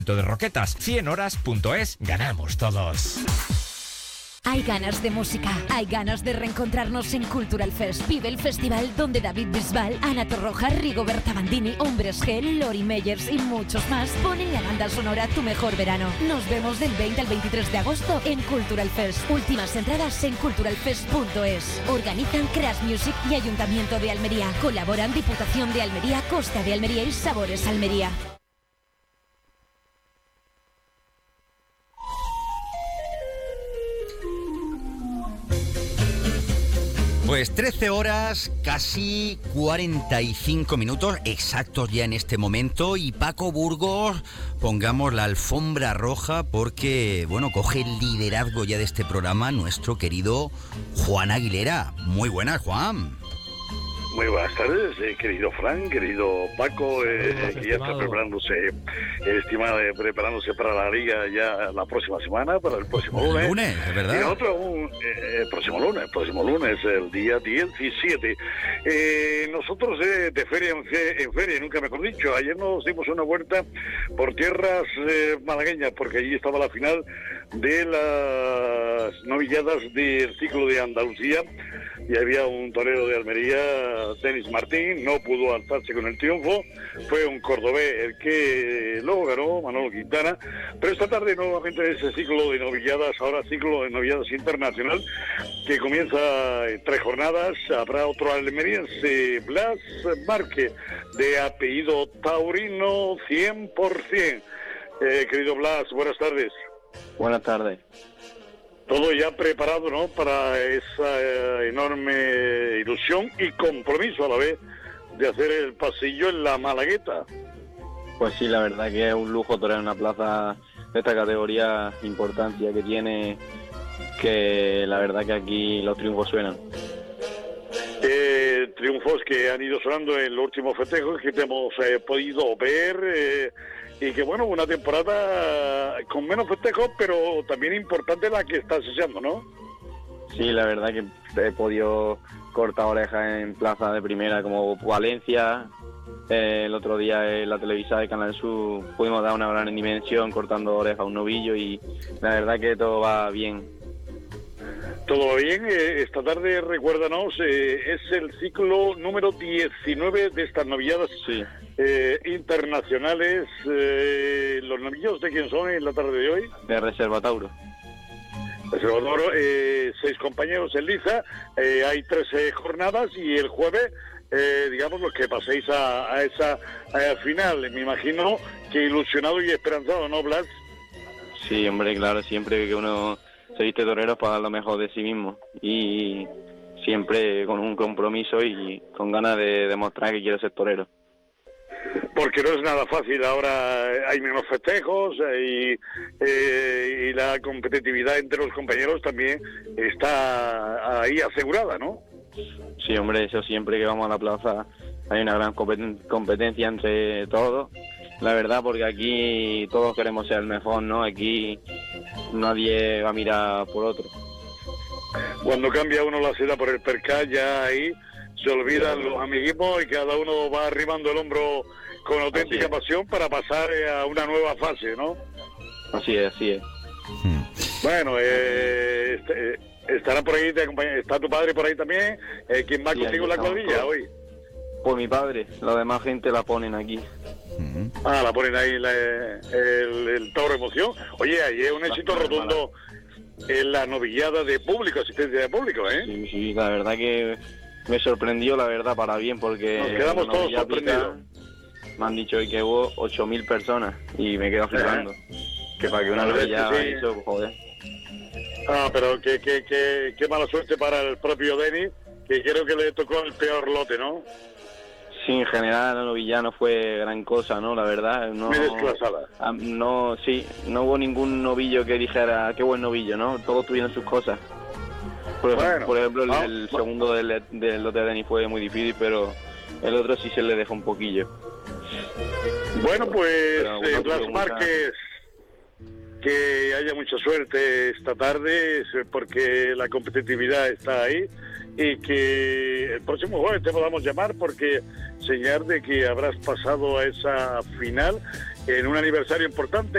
de Roquetas, 100horas.es, ganamos todos. Hay ganas de música, hay ganas de reencontrarnos en Cultural Fest. Vive el festival donde David Bisbal, Ana Torroja, Rigoberta Bandini, Hombres G, Lori Meyers y muchos más ponen la banda sonora Tu Mejor Verano. Nos vemos del 20 al 23 de agosto en Cultural Fest. Últimas entradas en culturalfest.es. Organizan Crash Music y Ayuntamiento de Almería. Colaboran Diputación de Almería, Costa de Almería y Sabores Almería. Pues 13 horas, casi 45 minutos exactos ya en este momento. Y Paco Burgos, pongamos la alfombra roja porque, bueno, coge el liderazgo ya de este programa nuestro querido Juan Aguilera. Muy buenas, Juan. Muy buenas tardes, querido Fran, querido Paco, que ya está preparándose, estimado, preparándose para la Liga ya la próxima semana, para el próximo lunes. Lunes, es verdad. Y nosotros, próximo lunes, el día 17. Nosotros de feria en feria, nunca mejor dicho, ayer nos dimos una vuelta por tierras malagueñas, porque allí estaba la final de las novilladas del ciclo de Andalucía, y había un torero de Almería, Denis Martín, no pudo alzarse con el triunfo, fue un cordobés el que luego ganó, Manolo Quintana, pero esta tarde nuevamente ese ciclo de novilladas, ahora ciclo de novilladas internacional, que comienza en 3 jornadas, habrá otro almeriense, Blas Márquez, de apellido taurino 100%. Querido Blas, buenas tardes. Buenas tardes. Todo ya preparado, ¿no?, para esa enorme ilusión y compromiso a la vez de hacer el pasillo en la Malagueta. Pues sí, la verdad que es un lujo torear una plaza de esta categoría, importancia que tiene, que la verdad que aquí los triunfos suenan. Triunfos que han ido sonando en los últimos festejos que te hemos podido ver, y que bueno, una temporada con menos festejos, pero también importante la que estás echando, ¿no? Sí, la verdad que he podido cortar orejas en plaza de primera como Valencia. El otro día en la televisa de Canal Sur pudimos dar una gran dimensión cortando orejas a un novillo, y la verdad que todo va bien. Todo va bien. Esta tarde, recuérdanos, es el ciclo número 19 de estas novilladas, sí, internacionales. ¿Los novillos de quién son en la tarde de hoy? De Reserva Tauro. Reserva Tauro, 6 compañeros en liza, hay 13 jornadas, y el jueves, digamos, los que paséis a esa final. Me imagino que ilusionado y esperanzado, ¿no, Blas? Sí, hombre, claro, siempre que uno se viste torero para dar lo mejor de sí mismo, y siempre con un compromiso y con ganas de demostrar que quiero ser torero. Porque no es nada fácil, ahora hay menos festejos, y la competitividad entre los compañeros también está ahí asegurada, ¿no? Sí, hombre, eso siempre que vamos a la plaza hay una gran competencia entre todos, la verdad, porque aquí todos queremos ser el mejor, ¿no? Aquí nadie va a mirar por otro. Cuando cambia uno la seda por el percal, ya ahí se olvidan los amiguismos y cada uno va arrimando el hombro con auténtica pasión para pasar a una nueva fase, ¿no? Así es, así es. Bueno, estará por ahí, está tu padre por ahí también. ¿Quién va contigo en la cuadrilla hoy? Pues mi padre, la demás gente la ponen aquí. La ponen ahí el Tauro Emoción. Oye, ahí es un éxito rotundo en la novillada de público, asistencia de público, ¿eh? Sí, sí, la verdad que me sorprendió, la verdad, para bien, porque nos quedamos todos sorprendidos. Me han dicho hoy que hubo 8.000 personas y me quedo flipando. Que para que una novillada sí. hizo, joder. Pero qué mala suerte para el propio Denis, que creo que le tocó el peor lote, ¿no? Sí, en general la novillada no fue gran cosa, ¿no? La verdad, no. Muy desclasada. No, sí, no hubo ningún novillo que dijera qué buen novillo, ¿no? Todos tuvieron sus cosas. Por ejemplo, el segundo del lote de Denis fue muy difícil, pero el otro sí se le dejó un poquillo. Bueno, pues Blas Márquez, que haya mucha suerte esta tarde, porque la competitividad está ahí, y que el próximo jueves te podamos llamar, porque señal de que habrás pasado a esa final en un aniversario importante.